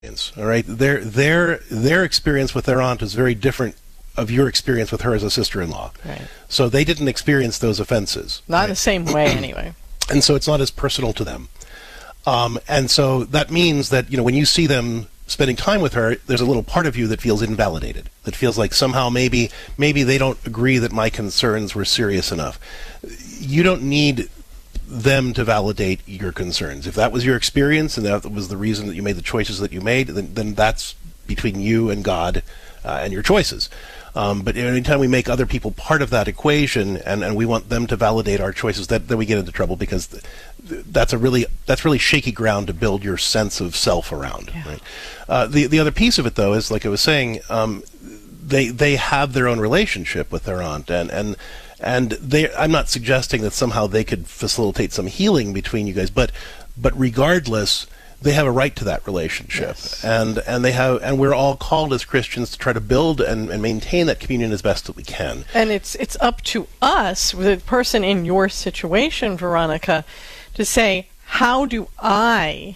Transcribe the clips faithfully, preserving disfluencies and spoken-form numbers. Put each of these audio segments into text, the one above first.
All right, their their their experience with their aunt is very different of your experience with her as a sister-in-law. Right. So they didn't experience those offenses. Not right? in the same way, anyway. And so it's not as personal to them. Um, and so that means that, you know, when you see them spending time with her, there's a little part of you that feels invalidated, that feels like somehow maybe maybe they don't agree that my concerns were serious enough. You don't need them to validate your concerns. If that was your experience and that was the reason that you made the choices that you made, then, then that's between you and God uh, and your choices. Um, but anytime we make other people part of that equation and, and we want them to validate our choices, that, then we get into trouble, because th- th- that's a really that's really shaky ground to build your sense of self around. Yeah. Right? Uh, the the other piece of it, though, is, like I was saying, um, they they have their own relationship with their aunt, and and and they. I'm not suggesting that somehow they could facilitate some healing between you guys, but but regardless, they have a right to that relationship. Yes. And and they have and we're all called as Christians to try to build and, and maintain that communion as best that we can. And it's it's up to us, the person in your situation, Veronica, to say, how do I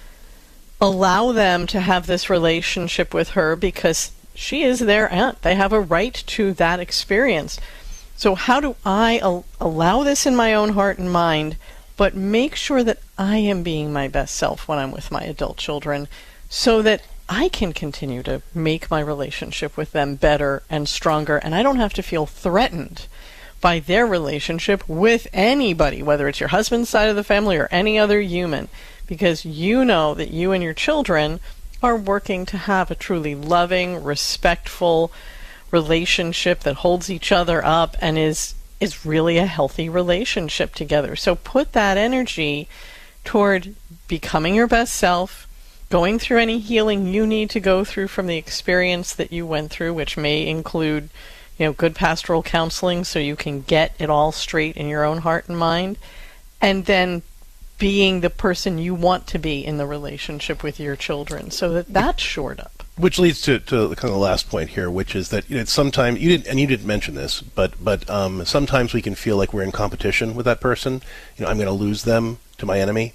allow them to have this relationship with her, because she is their aunt. They have a right to that experience. So how do I al- allow this in my own heart and mind, but make sure that I am being my best self when I'm with my adult children, so that I can continue to make my relationship with them better and stronger, and I don't have to feel threatened by their relationship with anybody, whether it's your husband's side of the family or any other human, because you know that you and your children are working to have a truly loving, respectful relationship that holds each other up and is is really a healthy relationship together. So put that energy toward becoming your best self, going through any healing you need to go through from the experience that you went through, which may include, you know, good pastoral counseling so you can get it all straight in your own heart and mind, and then being the person you want to be in the relationship with your children, so that that's shored up. Which leads to, to the kind of the last point here, which is that, you know, sometimes you didn't, and you didn't mention this, but but um, sometimes we can feel like we're in competition with that person. You know, I'm going to lose them to my enemy.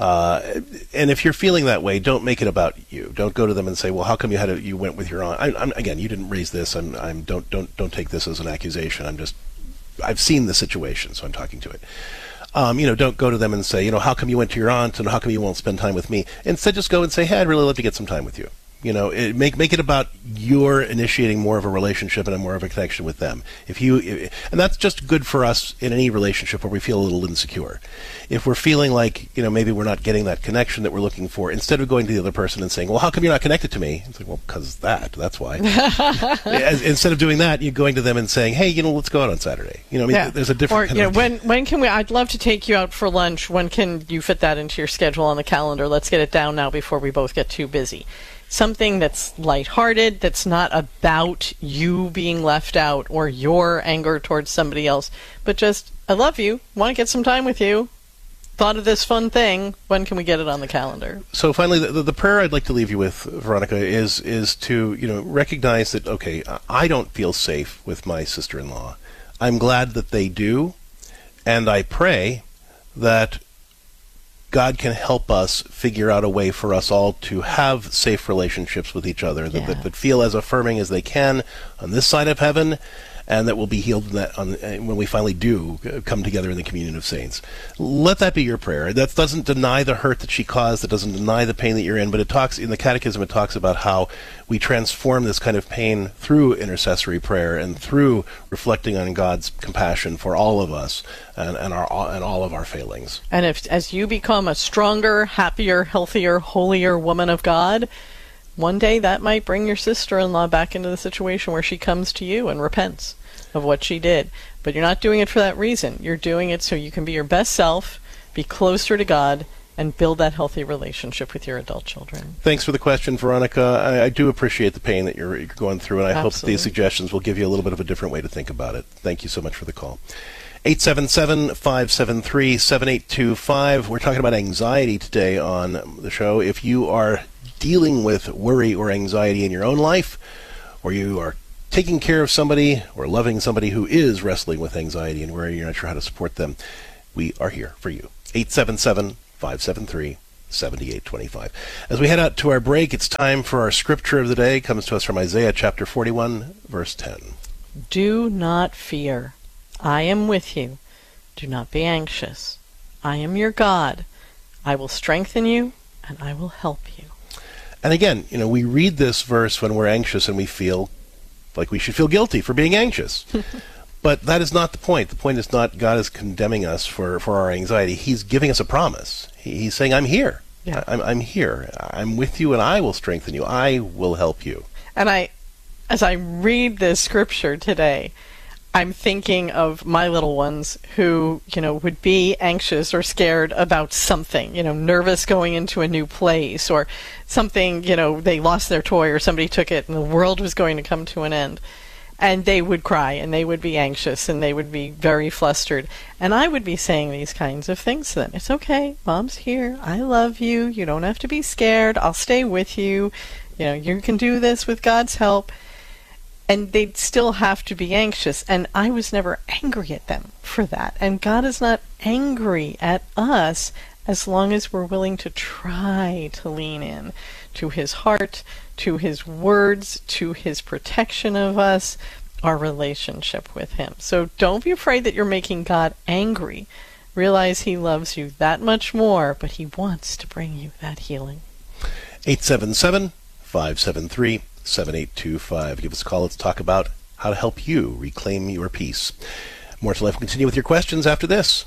Uh, and if you're feeling that way, don't make it about you. Don't go to them and say, "Well, how come you had a, you went with your aunt?" I, I'm, again, you didn't raise this. I'm, I'm don't don't don't take this as an accusation. I'm just, I've seen the situation, so I'm talking to it. Um, you know, don't go to them and say, you know, how come you went to your aunt and how come you won't spend time with me? Instead, just go and say, hey, I'd really love to get some time with you. You know, it, make make it about your initiating more of a relationship and a more of a connection with them. If you, and that's just good for us in any relationship where we feel a little insecure. If we're feeling like, you know, maybe we're not getting that connection that we're looking for, instead of going to the other person and saying, well, how come you're not connected to me? It's like, well, because that, that's why. As, instead of doing that, you're going to them and saying, hey, you know, let's go out on Saturday. You know, I mean, yeah. there's a different or, kind you know, of... when, when can we, I'd love to take you out for lunch. When can you fit that into your schedule on the calendar? Let's get it down now before we both get too busy. Something that's lighthearted, that's not about you being left out or your anger towards somebody else, but just, I love you, want to get some time with you, thought of this fun thing, when can we get it on the calendar? So finally, the, the prayer I'd like to leave you with, Veronica, is is to, you know, recognize that, okay, I don't feel safe with my sister-in-law. I'm glad that they do, and I pray that God can help us figure out a way for us all to have safe relationships with each other that, yeah. that, that feel as affirming as they can on this side of heaven, and that will be healed in that on, when we finally do come together in the communion of saints. Let that be your prayer. That doesn't deny the hurt that she caused. That doesn't deny the pain that you're in. But it talks in the Catechism. It talks about how we transform this kind of pain through intercessory prayer and through reflecting on God's compassion for all of us and, and our and all of our failings. And if as you become a stronger, happier, healthier, holier woman of God, one day that might bring your sister-in-law back into the situation where she comes to you and repents of what she did. But you're not doing it for that reason. You're doing it so you can be your best self, be closer to God, and build that healthy relationship with your adult children. Thanks for the question, Veronica. I, I do appreciate the pain that you're, you're going through, and I Absolutely. hope that these suggestions will give you a little bit of a different way to think about it. Thank you so much for the call. eight seven seven, five seven three, seven eight two five. We're talking about anxiety today on the show. If you are dealing with worry or anxiety in your own life, or you are taking care of somebody or loving somebody who is wrestling with anxiety and worry, you're not sure how to support them, we are here for you. eight seven seven, five seven three, seventy-eight twenty-five. As we head out to our break, it's time for our scripture of the day. It comes to us from Isaiah chapter forty-one, verse ten. Do not fear. I am with you. Do not be anxious. I am your God. I will strengthen you, and I will help you. And again, you know, we read this verse when we're anxious and we feel like we should feel guilty for being anxious. But that is not the point. The point is not God is condemning us for, for our anxiety. He's giving us a promise. He, he's saying, I'm here. Yeah. I'm, I'm here. I'm with you, and I will strengthen you. I will help you. And I, as I read this scripture today, I'm thinking of my little ones who, you know, would be anxious or scared about something, you know, nervous going into a new place or something, you know, they lost their toy or somebody took it and the world was going to come to an end. And they would cry and they would be anxious and they would be very flustered. And I would be saying these kinds of things to them. It's okay. Mom's here. I love you. You don't have to be scared. I'll stay with you. You know, you can do this with God's help. And they'd still have to be anxious. And I was never angry at them for that. And God is not angry at us as long as we're willing to try to lean in to his heart, to his words, to his protection of us, our relationship with him. So don't be afraid that you're making God angry. Realize he loves you that much more, but he wants to bring you that healing. eight seven seven, five seven three, seven eight two five. Give us a call. Let's talk about how to help you reclaim your peace. More to Life will continue with your questions after this.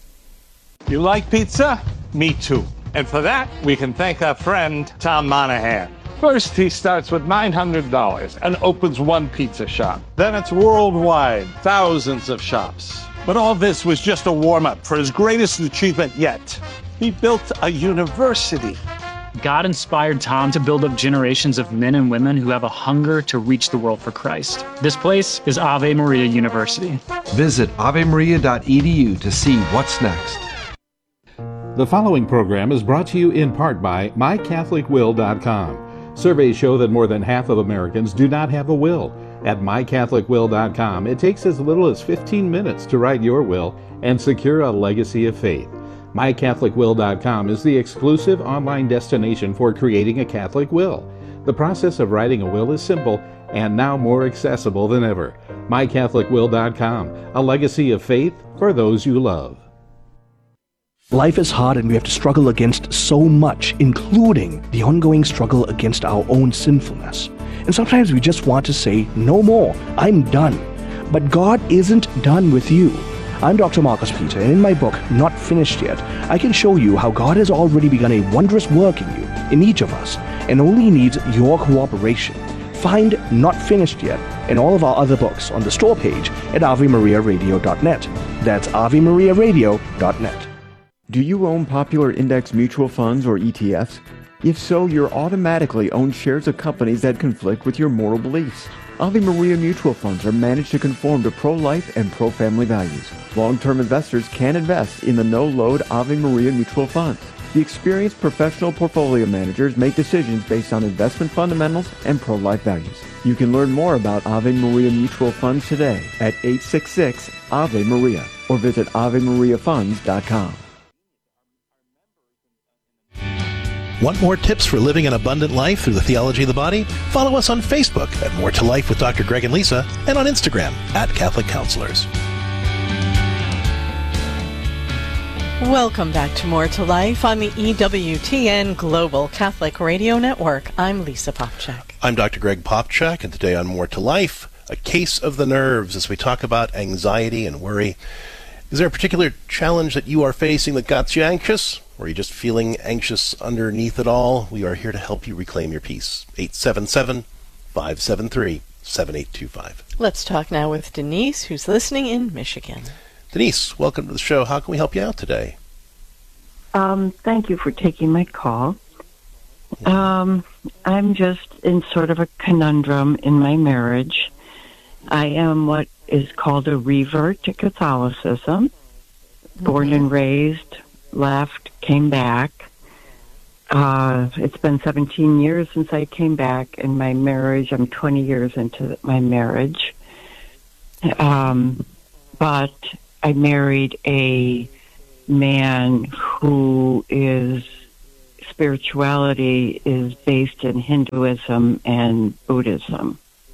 You like pizza? Me too. And for that, we can thank our friend, Tom Monahan. First, he starts with nine hundred dollars and opens one pizza shop. Then it's worldwide, thousands of shops. But all this was just a warm-up for his greatest achievement yet. He built a university. God inspired Tom to build up generations of men and women who have a hunger to reach the world for Christ. This place is Ave Maria University. Visit ave maria dot e d u to see what's next. The following program is brought to you in part by my catholic will dot com. Surveys show that more than half of Americans do not have a will. At my catholic will dot com, it takes as little as fifteen minutes to write your will and secure a legacy of faith. my catholic will dot com is the exclusive online destination for creating a Catholic will. The process of writing a will is simple and now more accessible than ever. my catholic will dot com, a legacy of faith for those you love. Life is hard and we have to struggle against so much, including the ongoing struggle against our own sinfulness. And sometimes we just want to say, no more, I'm done. But God isn't done with you. I'm Doctor Marcus Peter, and in my book, Not Finished Yet, I can show you how God has already begun a wondrous work in you, in each of us, and only needs your cooperation. Find Not Finished Yet and all of our other books on the store page at ave maria radio dot net. That's ave maria radio dot net. Do you own popular index mutual funds or E T Fs? If so, you're automatically owned shares of companies that conflict with your moral beliefs. Ave Maria mutual funds are managed to conform to pro-life and pro-family values. Long-term investors can invest in the no-load Ave Maria mutual funds. The experienced professional portfolio managers make decisions based on investment fundamentals and pro-life values. You can learn more about Ave Maria mutual funds today at eight six six Ave Maria or visit ave maria funds dot com. Want more tips for living an abundant life through the theology of the body? Follow us on Facebook at More to Life with Doctor Greg and Lisa, and on Instagram at Catholic Counselors. Welcome back to More to Life on the E W T N Global Catholic Radio Network. I'm Lisa Popchak. I'm Doctor Greg Popchak, and today on More to Life, a case of the nerves as we talk about anxiety and worry. Is there a particular challenge that you are facing that got you anxious? Or are you just feeling anxious underneath it all? We are here to help you reclaim your peace. eight seven seven, five seven three, seven eight two five. Let's talk now with Denise, who's listening in Michigan. Denise, welcome to the show. How can we help you out today? Um, thank you for taking my call. Um, I'm just in sort of a conundrum in my marriage. I am what is called a revert to Catholicism, born mm-hmm. and raised, left, came back. Uh, it's been seventeen years since I came back in my marriage. I'm twenty years into my marriage. Um, but I married a man who is spirituality is based in Hinduism and Buddhism.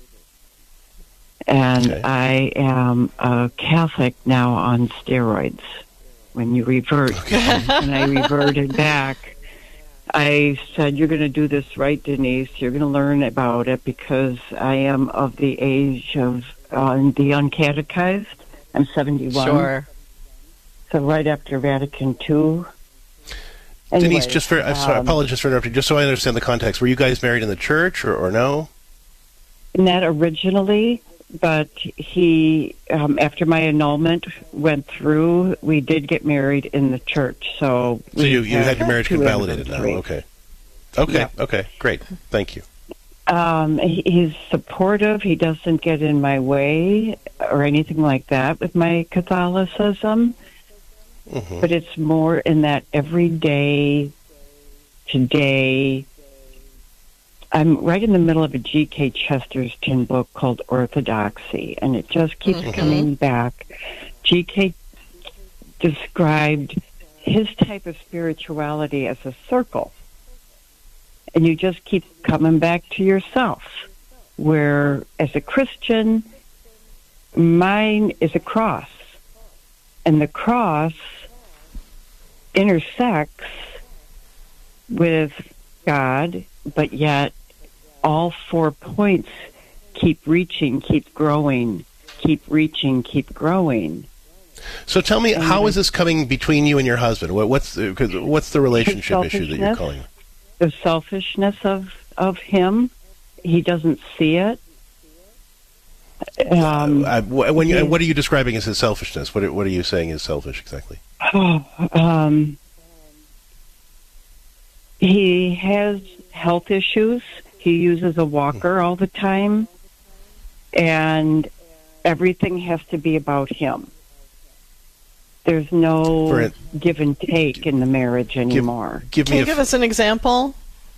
And Okay. I am a Catholic now on steroids. When you revert, when I reverted back, I said, you're going to do this right, Denise. You're going to learn about it because I am of the age of uh, the uncatechized. I'm seventy-one. Sure. So right after Vatican Two. Denise, Anyways, just for, I'm sorry, I um, apologize for interrupting, just so I understand the context, were you guys married in the church or, or no? Not originally, but he, um, after my annulment went through, we did get married in the church. So, So you, you had your marriage two convalidated now, anniversaries. okay. Okay, Yeah. okay, great, thank you. Um, he, he's supportive. He doesn't get in my way or anything like that with my Catholicism. Mhm. But it's more in that everyday, today. I'm right in the middle of a G K Chesterton book called Orthodoxy, and it just keeps Mhm. coming back. G K described his type of spirituality as a circle, and you just keep coming back to yourself, where as a Christian, mine is a cross, and the cross intersects with God, but yet all four points keep reaching, keep growing, keep reaching, keep growing. So tell me, And how I- is this coming between you and your husband? What, what's the, 'cause what's the relationship issue that you're selfishness. calling? The selfishness of, of him, he doesn't see it. Um, Uh, wh- when you, he- what are you describing as his selfishness? What are, what are you saying is selfish exactly? um, he has health issues. He uses a walker all the time, and everything has to be about him. There's no For it- give and take in the marriage anymore. Give Can me you a give f- us an example?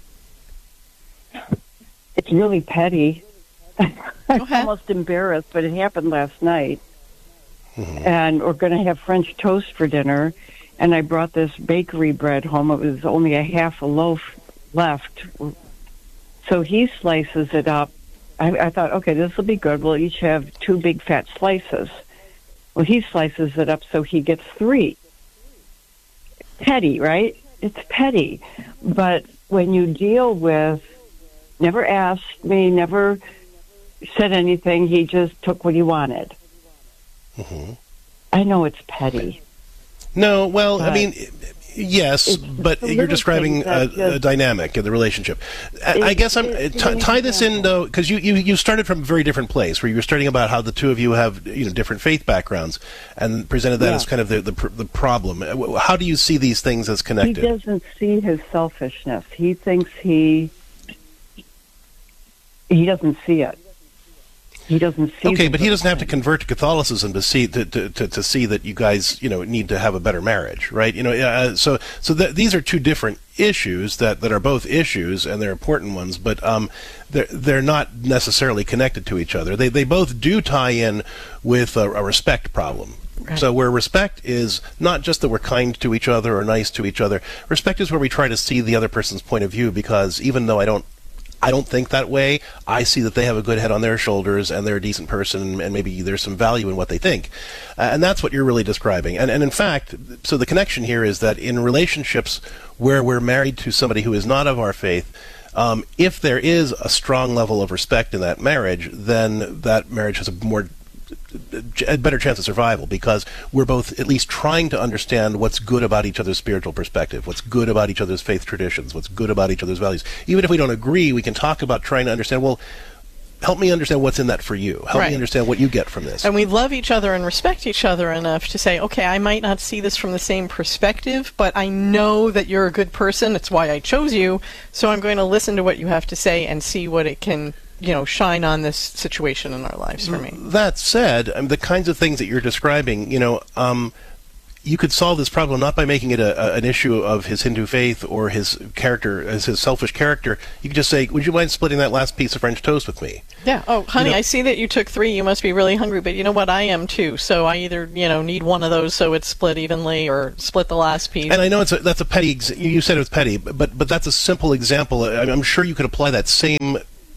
It's really petty. I'm ahead. almost embarrassed, but it happened last night. Mhm. And we're going to have French toast for dinner. And I brought this bakery bread home. It was only a half a loaf left. So he slices it up. I, I thought, okay, this will be good. We'll each have two big fat slices. Well, he slices it up so he gets three. Petty, right? It's petty. But when you deal with, never asked me, never said anything, he just took what he wanted. Mhm. I know it's petty. No, well, I But mean, yes, it's but the you're little describing things that a, a just- dynamic in the relationship. I, I It- guess I'm it- t- give me an tie this in example. though, because you, you you started from a very different place, where you were starting about how the two of you have you know different faith backgrounds, and presented that Yeah. as kind of the, the pr- the problem. Uh, How do you see these things as He connected? doesn't see his selfishness. He thinks he he doesn't see it. He doesn't see. Okay, the but he doesn't have to difference. convert to Catholicism to see to, to, to, to see that you guys you know need to have a better marriage, right? You know, uh, so so th- these are two different issues that, that are both issues and they're important ones, but um, they're they're not necessarily connected to each other. They they both do tie in with a, a respect problem. Right. So where respect is not just that we're kind to each other or nice to each other, respect is where we try to see the other person's point of view, because even though I don't I don't think that way, I see that they have a good head on their shoulders and they're a decent person and maybe there's some value in what they think. Uh, and that's what you're really describing. And, and in fact, so the connection here is that in relationships where we're married to somebody who is not of our faith, um, if there is a strong level of respect in that marriage, then that marriage has a more a better chance of survival, because we're both at least trying to understand what's good about each other's spiritual perspective, what's good about each other's faith traditions, what's good about each other's values. Even if we don't agree, we can talk about trying to understand, well, help me understand what's in that for you. Help Right. me understand what you get from this. And we love each other and respect each other enough to say, okay, I might not see this from the same perspective, but I know that you're a good person. It's why I chose you. So I'm going to listen to what you have to say and see what it can, you know, shine on this situation in our lives for me. That said, um, the kinds of things that you're describing, you know, um, you could solve this problem not by making it a, a, an issue of his Hindu faith or his character, as his selfish character. You could just say, would you mind splitting that last piece of French toast with me? Yeah. Oh, honey, You know- I see that you took three. You must be really hungry, but you know what? I am too. So I either, you know, need one of those so it's split evenly, or split the last piece. And I know it's a, that's a petty. Ex- you said it was petty, but but that's a simple example. I- I'm sure you could apply that same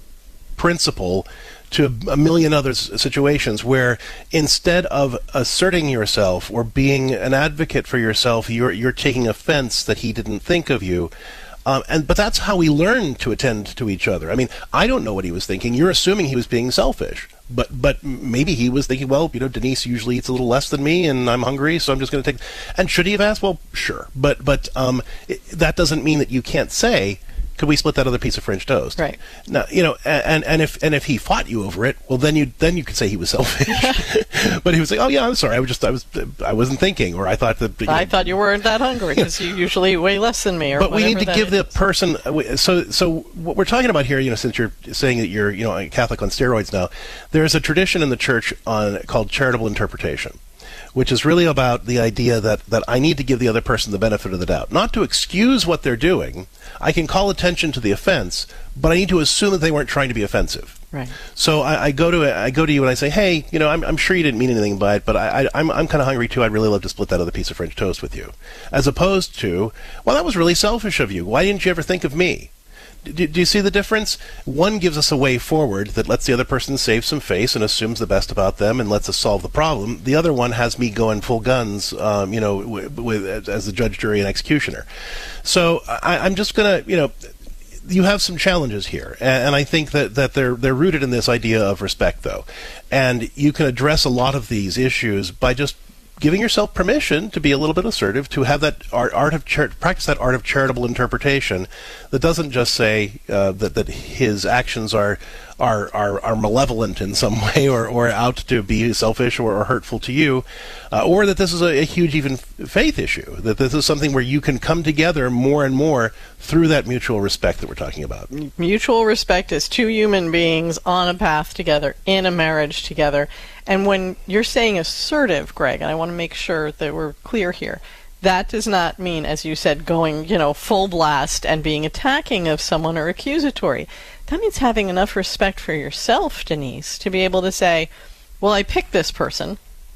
principle to a million other s- situations where instead of asserting yourself or being an advocate for yourself, you're you're taking offense that he didn't think of you. Um, and but that's how we learn to attend to each other. I mean, I don't know what he was thinking. You're assuming he was being selfish, but but maybe he was thinking, well, you know, Denise usually eats a little less than me, and I'm hungry, so I'm just going to take. And should he have asked? Well, sure, but but um, it, that doesn't mean that you can't say, could we split that other piece of French toast? Right. Now, you know, and and if and if he fought you over it, well, then you then you could say he was selfish. But he was like, oh yeah, I'm sorry, I was just I was I wasn't thinking, or I thought that. You I know, thought you weren't that hungry because you usually weigh less than me. Or but we need whatever to that give the is. person. So, so what we're talking about here, you know, since you're saying that you're, you know, a Catholic on steroids now, there's a tradition in the church on called charitable interpretation, which is really about the idea that that I need to give the other person the benefit of the doubt, not to excuse what they're doing. I can call attention to the offense, but I need to assume that they weren't trying to be offensive. Right. So I, I go to I go to you and I say, hey, you know, I'm, I'm sure you didn't mean anything by it, but I, I, I'm I'm kind of hungry too. I'd really love to split that other piece of French toast with you, as opposed to, well, that was really selfish of you. Why didn't you ever think of me? Do, do you see the difference? One gives us a way forward that lets the other person save some face and assumes the best about them and lets us solve the problem. The other one has me going full guns, um, you know, with, with as the judge, jury, and executioner. So I, I'm just gonna, you know. You have some challenges here, and, and I think that, that they're they're rooted in this idea of respect, though, and you can address a lot of these issues by just giving yourself permission to be a little bit assertive, to have that art, art of char- practice that art of charitable interpretation that doesn't just say uh, that that his actions are are are, are malevolent in some way, or, or out to be selfish or, or hurtful to you, uh, or that this is a, a huge even faith issue, that this is something where you can come together more and more through that mutual respect that we're talking about. Mutual respect is two human beings on a path together, in a marriage together. And when you're saying assertive, Greg, and I want to make sure that we're clear here, that does not mean, as you said, going, you know, full blast and being attacking of someone or accusatory. That means having enough respect for yourself, Denise, to be able to say, well, I picked this person,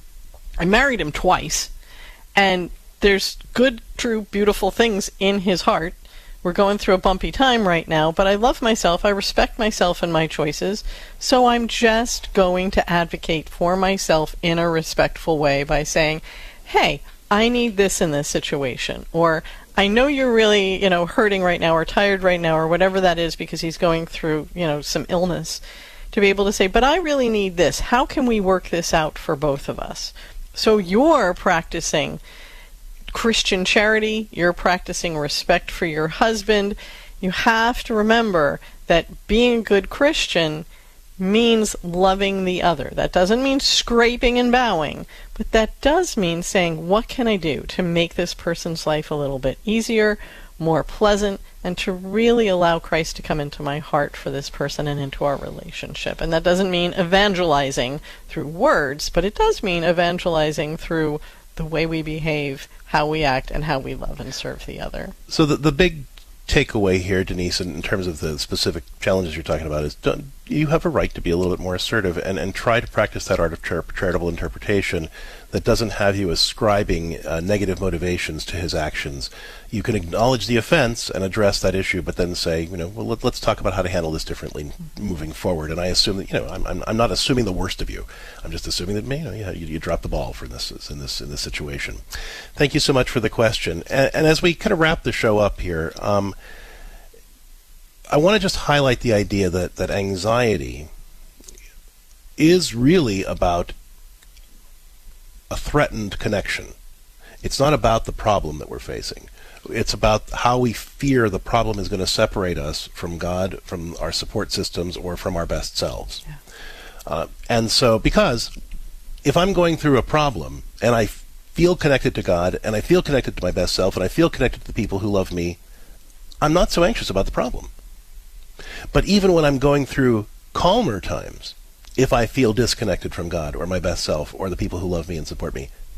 I married him twice, and there's good, true, beautiful things in his heart. We're going through a bumpy time right now, but I love myself, I respect myself and my choices, so I'm just going to advocate for myself in a respectful way by saying, hey, I need this in this situation, or I know you're really, you know, hurting right now or tired right now or whatever that is because he's going through, you know, some illness, to be able to say, but I really need this. How can we work this out for both of us? So you're practicing Christian charity, you're practicing respect for your husband. You have to remember that being a good Christian means loving the other. That doesn't mean scraping and bowing, but that does mean saying, what can I do to make this person's life a little bit easier, more pleasant, and to really allow Christ to come into my heart for this person and into our relationship. And that doesn't mean evangelizing through words, but it does mean evangelizing through the way we behave, how we act, and how we love and serve the other. So the the big takeaway here, Denise, in, in terms of the specific challenges you're talking about, is don't, you have a right to be a little bit more assertive and, and try to practice that art of char- charitable interpretation that doesn't have you ascribing uh, negative motivations to his actions. You can acknowledge the offense and address that issue, but then say, you know, well, let, let's talk about how to handle this differently moving forward. And I assume that, you know, I'm, I'm, I'm not assuming the worst of you. I'm just assuming that, you know, you, you, you dropped the ball for this in this in this situation. Thank you so much for the question. And, and as we kind of wrap the show up here, um, I want to just highlight the idea that, that anxiety is really about a threatened connection. It's not about the problem that we're facing. It's about how we fear the problem is going to separate us from God, from our support systems, or from our best selves. Yeah. Uh, and so, because if I'm going through a problem and I feel connected to God, and I feel connected to my best self, and I feel connected to the people who love me, I'm not so anxious about the problem. But even when I'm going through calmer times, if I feel disconnected from God or my best self or the people who love me and support me,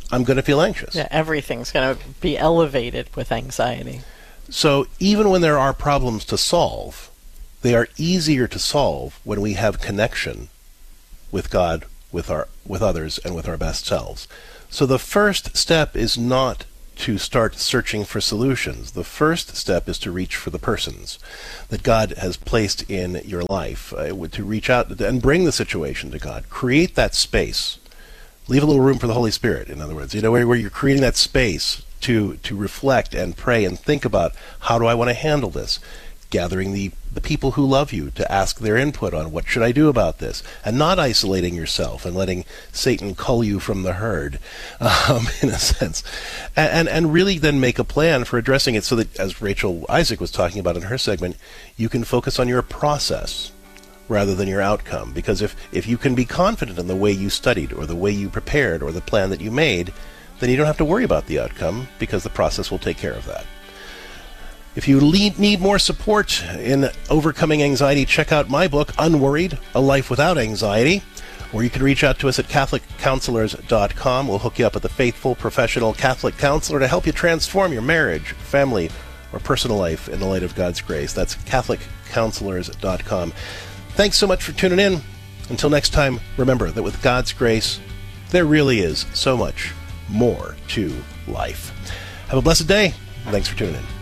I'm going to feel anxious. Yeah, everything's going to be elevated with anxiety. So even when there are problems to solve, they are easier to solve when we have connection with God, with our with others, and with our best selves. So the first step is not to start searching for solutions. The first step is to reach for the persons that God has placed in your life, uh, to reach out and bring the situation to God. Create that space. Leave a little room for the Holy Spirit, in other words, you know, where, where you're creating that space to, to reflect and pray and think about, how do I want to handle this? Gathering the, the people who love you to ask their input on what should I do about this, and not isolating yourself and letting Satan cull you from the herd, um, in a sense, and, and and really then make a plan for addressing it, so that, as Rachel Isaac was talking about in her segment, you can focus on your process rather than your outcome. Because if, if you can be confident in the way you studied, or the way you prepared, or the plan that you made, then you don't have to worry about the outcome, because the process will take care of that. If you need more support in overcoming anxiety, check out my book, Unworried, A Life Without Anxiety, or you can reach out to us at Catholic Counselors dot com. We'll hook you up with a faithful, professional Catholic counselor to help you transform your marriage, family, or personal life in the light of God's grace. That's Catholic Counselors dot com. Thanks so much for tuning in. Until next time, remember that with God's grace, there really is so much more to life. Have a blessed day. Thanks for tuning in.